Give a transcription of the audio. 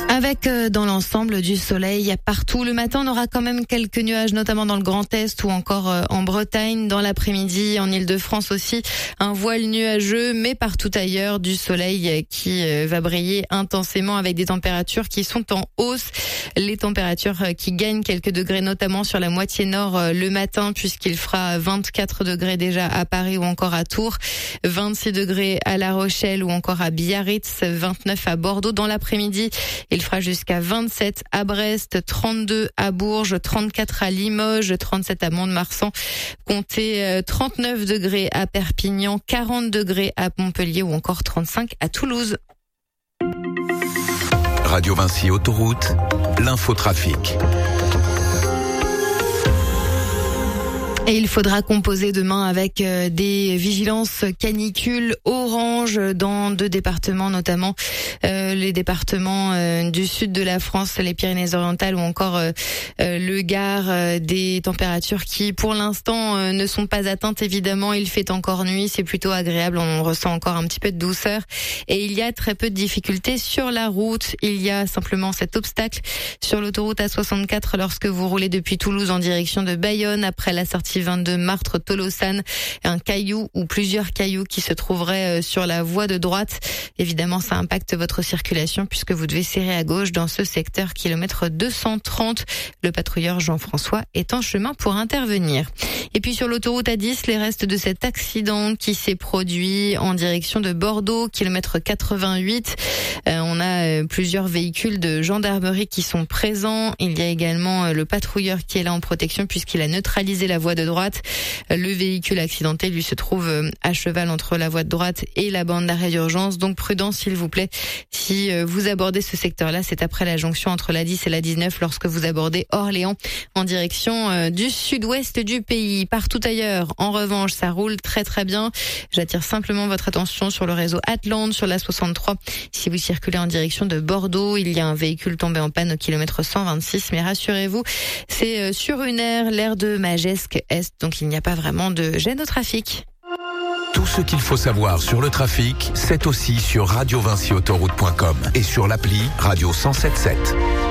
Avec dans l'ensemble du soleil partout. Le matin, on aura quand même quelques nuages, notamment dans le Grand Est ou encore en Bretagne. Dans l'après-midi, en Île-de-France aussi, un voile nuageux, mais partout ailleurs, du soleil qui va briller intensément avec des températures qui sont en hausse. Les températures qui gagnent quelques degrés, notamment sur la moitié nord le matin, puisqu'il fera 24 degrés déjà à Paris ou encore à Tours, 26 degrés à La Rochelle ou encore à Biarritz, 29 à Bordeaux. Dans l'après-midi, il fera jusqu'à 27 à Brest, 32 à Bourges, 34 à Limoges, 37 à Mont-de-Marsan. Comptez 39 degrés à Perpignan, 40 degrés à Montpellier ou encore 35 à Toulouse. Radio Vinci Autoroute, l'infotrafic. Et il faudra composer demain avec des vigilances canicules orange dans 2 départements, notamment les départements du sud de la France, les Pyrénées-Orientales ou encore le Gard, des températures qui pour l'instant ne sont pas atteintes. Évidemment, il fait encore nuit, c'est plutôt agréable, on ressent encore un petit peu de douceur et il y a très peu de difficultés sur la route. Il y a simplement cet obstacle sur l'autoroute A64 lorsque vous roulez depuis Toulouse en direction de Bayonne après la sortie 22 Martres-Tolosan, un caillou ou plusieurs cailloux qui se trouveraient sur la voie de droite. Évidemment, ça impacte votre circulation puisque vous devez serrer à gauche dans ce secteur kilomètre 230. Le patrouilleur Jean-François est en chemin pour intervenir. Et puis sur l'autoroute A10, les restes de cet accident qui s'est produit en direction de Bordeaux, kilomètre 88. On a plusieurs véhicules de gendarmerie qui sont présents. Il y a également le patrouilleur qui est là en protection puisqu'il a neutralisé la voie de droite. Le véhicule accidenté, lui, se trouve à cheval entre la voie de droite et la bande d'arrêt d'urgence. Donc prudence, s'il vous plaît. Si vous abordez ce secteur-là, c'est après la jonction entre la 10 et la 19 lorsque vous abordez Orléans en direction du sud-ouest du pays. Partout ailleurs, en revanche, ça roule très très bien. J'attire simplement votre attention sur le réseau Atlante, sur la 63. Si vous circulez en direction de Bordeaux, il y a un véhicule tombé en panne au kilomètre 126. Mais rassurez-vous, c'est sur une l'aire de Magesque Est, donc il n'y a pas vraiment de gêne au trafic. Tout ce qu'il faut savoir sur le trafic, c'est aussi sur radiovinciautoroute.com et sur l'appli Radio 107.7.